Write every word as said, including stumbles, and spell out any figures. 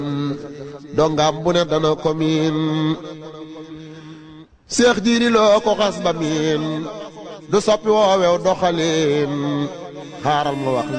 dongam bu ne dana ko miin Seex Jiili Lo ko xas ba miin du soppi woowew doxalin xaaral ma wax